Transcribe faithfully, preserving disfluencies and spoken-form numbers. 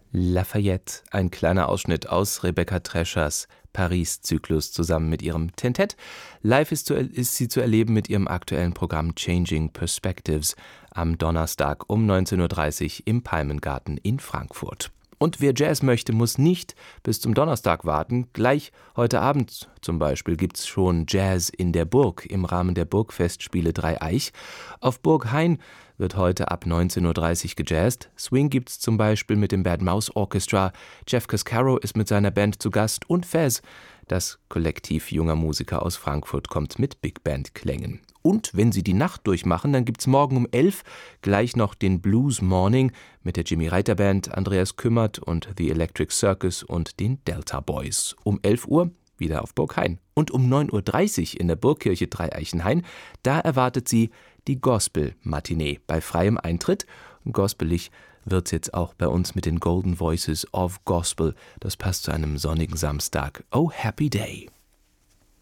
Lafayette, ein kleiner Ausschnitt aus Rebecca Treschers Paris-Zyklus zusammen mit ihrem Tintett. Live ist, zu, ist sie zu erleben mit ihrem aktuellen Programm Changing Perspectives am Donnerstag um neunzehn Uhr dreißig im Palmengarten in Frankfurt. Und wer Jazz möchte, muss nicht bis zum Donnerstag warten. Gleich heute Abend zum Beispiel gibt's schon Jazz in der Burg im Rahmen der Burgfestspiele Dreieich. Auf Burg Hain wird heute ab neunzehn Uhr dreißig gejazzt. Swing gibt's zum Beispiel mit dem Bad Mouse Orchestra. Jeff Cascaro ist mit seiner Band zu Gast und Fez, das Kollektiv junger Musiker aus Frankfurt, kommt mit Big Band Klängen. Und wenn Sie die Nacht durchmachen, dann gibt's morgen um elf gleich noch den Blues Morning mit der Jimmy Reiter Band, Andreas Kümmert und The Electric Circus und den Delta Boys. Um elf Uhr wieder auf Burg Hain. Und um neun Uhr dreißig in der Burgkirche Dreieichenhain, da erwartet Sie die Gospel-Matinee bei freiem Eintritt. Und gospelig wird's jetzt auch bei uns mit den Golden Voices of Gospel. Das passt zu einem sonnigen Samstag. Oh, happy day!